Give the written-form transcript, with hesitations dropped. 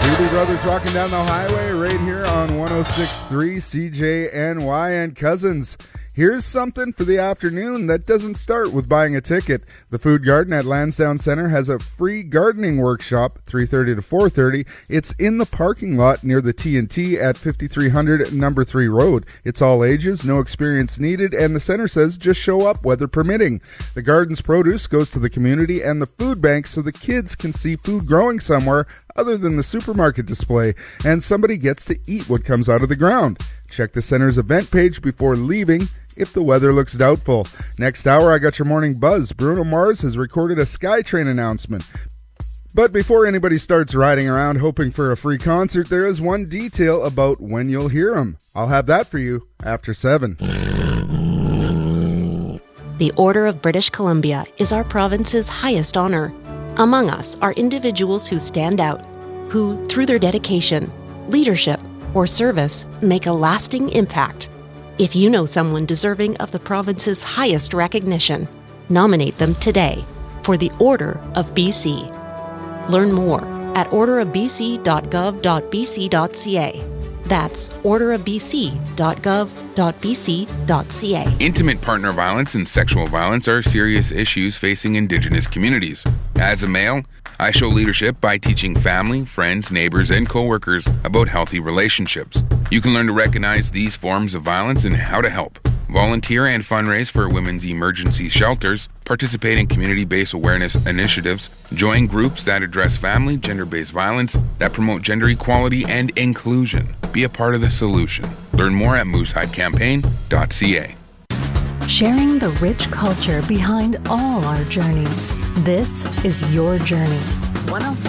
Doobie Brothers rocking down the highway right here on 106.3 CJNY. And cousins, here's something for the afternoon that doesn't start with buying a ticket. The Food Garden at Lansdowne Centre has a free gardening workshop, 3:30 to 4:30. It's in the parking lot near the T&T at 5300 Number 3 Road. It's all ages, no experience needed, and the centre says just show up, weather permitting. The garden's produce goes to the community and the food bank so the kids can see food growing somewhere other than the supermarket display, and somebody gets to eat what comes out of the ground. Check the center's event page before leaving if the weather looks doubtful. Next hour, I got your morning buzz. Bruno Mars has recorded a SkyTrain announcement. But before anybody starts riding around hoping for a free concert, there is one detail about when you'll hear him. I'll have that for you after 7. The Order of British Columbia is our province's highest honor. Among us are individuals who stand out, who, through their dedication, leadership, or service, make a lasting impact. If you know someone deserving of the province's highest recognition, nominate them today for the Order of BC. Learn more at orderofbc.gov.bc.ca. That's orderofbc.gov.bc.ca. Intimate partner violence and sexual violence are serious issues facing Indigenous communities. As a male, I show leadership by teaching family, friends, neighbors, and coworkers about healthy relationships. You can learn to recognize these forms of violence and how to help. Volunteer and fundraise for women's emergency shelters, participate in community-based awareness initiatives, join groups that address family, gender-based violence, that promote gender equality and inclusion. Be a part of the solution. Learn more at moosehidecampaign.ca. Sharing the rich culture behind all our journeys. This is your journey.